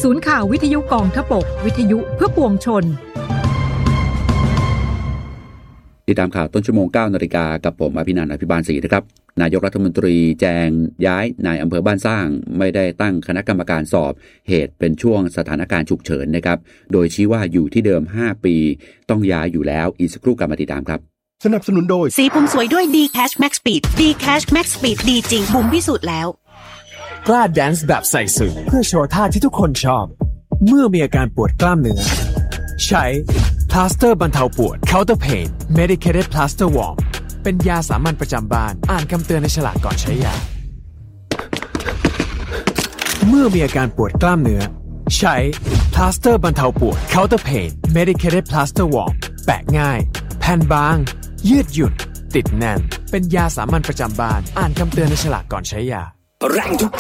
ศูนย์ข่าววิทยุกองทพบกวิทยุเพื่อปวงชนติดตามข่าวต้นชั่วโมง 9 นาฬิกากับผมอภินันท์ อภิบาลศรีนะครับนายกรัฐมนตรีแจงย้ายนายอำเภอบ้านสร้างไม่ได้ตั้งคณะกรรมการสอบเหตุเป็นช่วงสถานการณ์ฉุกเฉินนะครับโดยชี้ว่าอยู่ที่เดิม5ปีต้องย้ายอยู่แล้วอีกสักครู่กลับมาติดตามครับสนับสนุนโดยสีผมสวยด้วย D-Cash Max Speed D-Cash Max Speed ดีจริงบุ๋มพิสูจน์แล้วกล้าแดนซ์แบบใส่สึกเพื่อโชว์ท่าที่ทุกคนชอบเมื่อมีอาการปวดกล้ามเนื้อใช้พลาสเตอร์บรรเทาปวด Counter Pain Medicated Plaster Warm เป็นยาสามัญประจำบ้านอ่านคำเตือนในฉลากก่อนใช้ยาเมื่อมีอาการปวดกล้ามเนื้อใช้พลาสเตอร์บรรเทาปวด Counter Pain Medicated Plaster Warm แปะง่ายแผ่นบางยืดหยุ่นติดแน่นเป็นยาสามัญประจำบ้านอ่านคำเตือนในฉลากก่อนใช้ยาแรงทุก